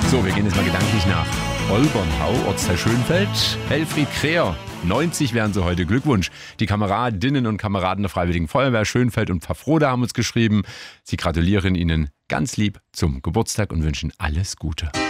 So, wir gehen jetzt mal gedanklich nach Olbernhau, Ortsteil Schönfeld. Elfried Kreher, 90 wären sie heute. Glückwunsch. Die Kameradinnen und Kameraden der Freiwilligen Feuerwehr Schönfeld und Pfaffrode haben uns geschrieben. Sie gratulieren Ihnen ganz lieb zum Geburtstag und wünschen alles Gute.